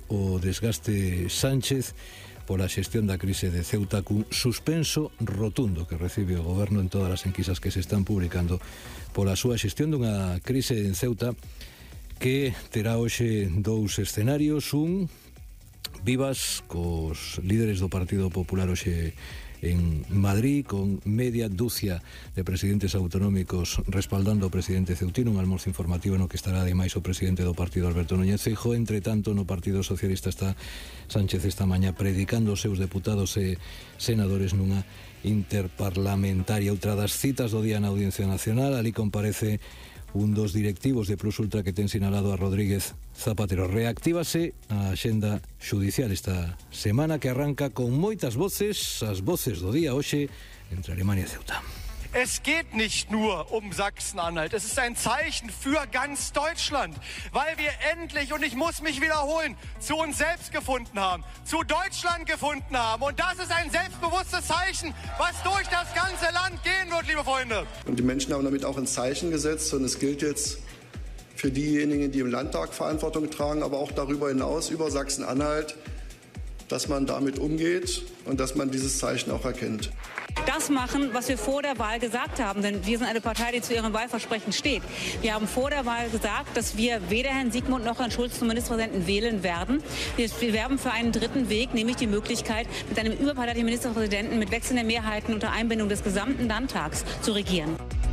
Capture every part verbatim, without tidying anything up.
o desgaste Sánchez pola xestión da crise de Ceuta cun suspenso rotundo que recibe o goberno en todas as enquisas que se están publicando pola súa xestión dunha crise en Ceuta que terá hoxe dous escenarios. Un, vivas cos líderes do Partido Popular hoxe en Madrid, con media dúcia de presidentes autonómicos respaldando o presidente ceutino, un almorzo informativo no que estará ademais o presidente do partido Alberto Núñez Feijóo. Entre tanto, no Partido Socialista está Sánchez esta mañá predicando os seus deputados e senadores nunha interparlamentaria. Outra das citas do día na Audiencia Nacional, ali comparece un dos directivos de Plus Ultra que ten sinalado a Rodríguez Zapatero. Reactívase a axenda xudicial esta semana que arranca con moitas voces, as voces do día hoxe entre Alemania e Ceuta. Es geht nicht nur um Sachsen-Anhalt, es ist ein Zeichen für ganz Deutschland, weil wir endlich, und ich muss mich wiederholen, zu uns selbst gefunden haben, zu Deutschland gefunden haben. Und das ist ein selbstbewusstes Zeichen, was durch das ganze Land gehen wird, liebe Freunde. Und die Menschen haben damit auch ein Zeichen gesetzt, und es gilt jetzt für diejenigen, die im Landtag Verantwortung tragen, aber auch darüber hinaus, über Sachsen-Anhalt, dass man damit umgeht und dass man dieses Zeichen auch erkennt. Das machen, was wir vor der Wahl gesagt haben, denn wir sind eine Partei, die zu ihrem Wahlversprechen steht. Wir haben vor der Wahl gesagt, dass wir weder Herrn Sigmund noch Herrn Schulz zum Ministerpräsidenten wählen werden. Wir, wir werben für einen dritten Weg, nämlich die Möglichkeit, mit einem überparteilichen Ministerpräsidenten mit wechselnden Mehrheiten unter Einbindung des gesamten Landtags zu regieren.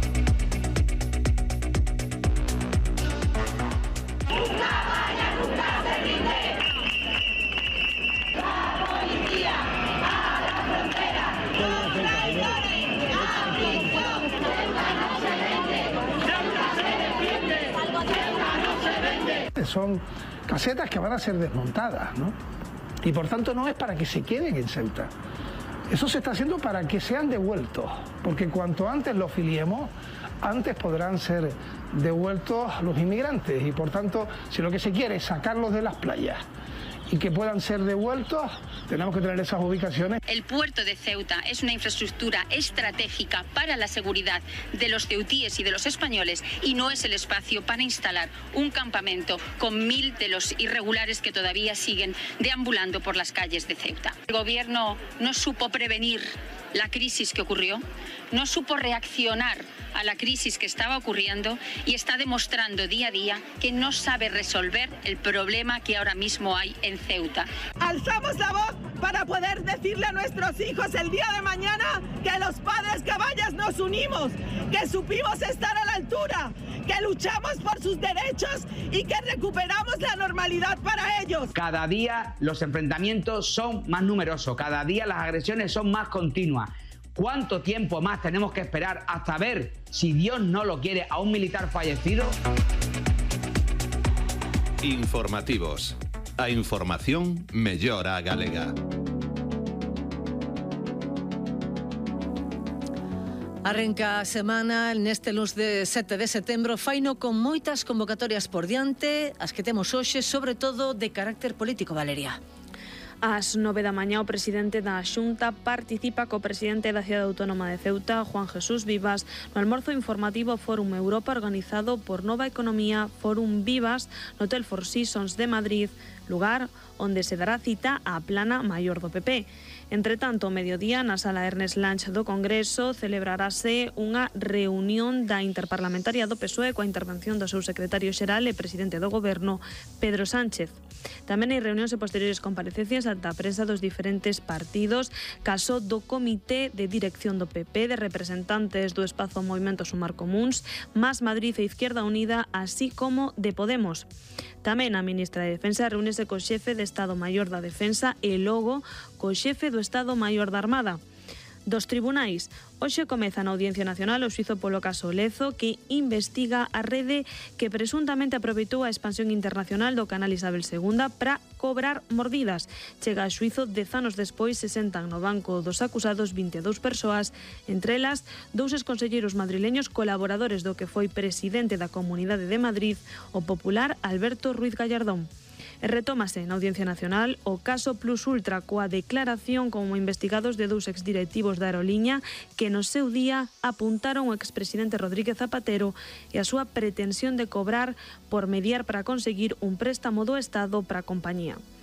Son casetas que van a ser desmontadas, ¿no? Y por tanto no es para que se queden en Ceuta. Eso se está haciendo para que sean devueltos, porque cuanto antes los filiemos, antes podrán ser devueltos los inmigrantes. Y por tanto, si lo que se quiere es sacarlos de las playas y que puedan ser devueltos, tenemos que tener esas ubicaciones. El puerto de Ceuta es una infraestructura estratégica para la seguridad de los ceutíes y de los españoles, y no es el espacio para instalar un campamento con mil de los irregulares que todavía siguen deambulando por las calles de Ceuta. El gobierno no supo prevenir la crisis que ocurrió, no supo reaccionar a la crisis que estaba ocurriendo y está demostrando día a día que no sabe resolver el problema que ahora mismo hay en Ceuta. Alzamos la voz para poder decirle a nuestros hijos el día de mañana que los padres caballas nos unimos, que supimos estar a la altura, que luchamos por sus derechos y que recuperamos la normalidad para ellos. Cada día los enfrentamientos son más numerosos, cada día las agresiones son más continuas. ¿Cuánto tiempo más tenemos que esperar hasta ver, si Dios no lo quiere, a un militar fallecido? Informativos. A información mellora a galega. Arrenca a semana neste luns de sete de setembro, faino con moitas convocatorias por diante, as que temos hoxe, sobre todo de carácter político, Valeria. Ás nove da mañá o presidente da Xunta participa co presidente da Cidade Autónoma de Ceuta, Juan Jesús Vivas, no almorzo informativo Fórum Europa organizado por Nova Economía Fórum Vivas no Hotel Four Seasons de Madrid, lugar onde se dará cita á plana maior do P P. Entre tanto, ao mediodía, na sala Ernest Lange do Congreso, celebrarase unha reunión da Interparlamentaria do P S O E coa intervención do seu secretario xeral e presidente do Goberno, Pedro Sánchez. Tamén hai reunións e posteriores comparecencias ante a prensa dos diferentes partidos, caso do Comité de Dirección do P P, de representantes do espazo Movimento Sumar Comuns, Más Madrid e Izquierda Unida, así como de Podemos. Tamén a ministra de Defensa reúnese co xefe de Estado Maior da Defensa e logo co xefe do Estado Maior da Armada. Dos tribunais, hoxe comeza na Audiencia Nacional o xuízo polo caso Lezo, que investiga a rede que presuntamente aproveitou a expansión internacional do canal Isabel segunda para cobrar mordidas. Chega a xuízo dez anos despois, se sentan no banco dos acusados vinte e dous persoas, entre elas dous exconselleiros madrileños colaboradores do que foi presidente da Comunidade de Madrid, o popular Alberto Ruiz Gallardón. E retómase na Audiencia Nacional o caso Plus Ultra coa declaración como investigados de dous exdirectivos da aeroliña que no seu día apuntaron o expresidente Rodríguez Zapatero e a súa pretensión de cobrar por mediar para conseguir un préstamo do Estado para a compañía.